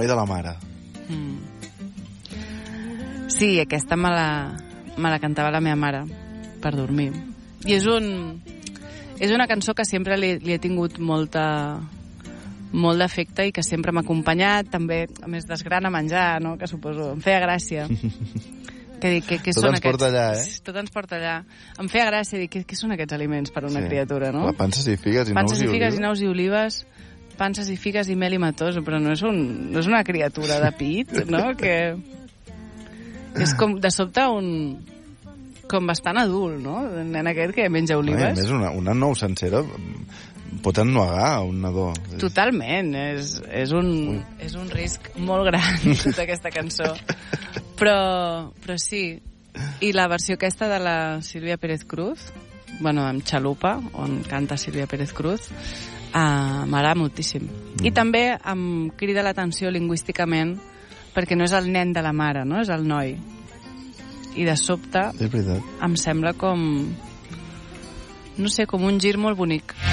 noi de la mare. Sí, aquesta me la cantava la meva mare per dormir. I és una cançó que sempre li he tingut molt d'afecte i que sempre m'ha acompanyat, també, a més, desgrana menjar, no?, que suposo, em feia gràcia. Que dic, què tot són ens porta allà, Tot ens porta allà. Em feia gràcia dir, què són aquests aliments per a una criatura, no? La panses i figues i panses i figues i nous i olives, panses i figues i mel i matós, però no és una criatura de pit, no?, que és com, de sobte, com bastant adult, no?, el nen aquest que menja olives. A més, una nou sencera pot ennuegar un nadó. Totalment, és un risc molt gran, tota aquesta cançó. Però sí, i la versió aquesta de la Sílvia Pérez Cruz, bueno, amb Xalupa, on canta Sílvia Pérez Cruz, m'agrada moltíssim. I també em crida l'atenció lingüísticament perquè no és el nen de la mare, no? És el noi. I de sobte em sembla com, no sé, com un gir molt bonic.